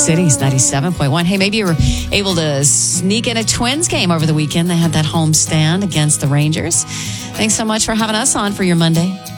City's 97.1. Hey, maybe you were able to sneak in a Twins game over the weekend. They had that home stand against the Rangers. Thanks so much for having us on for your Monday.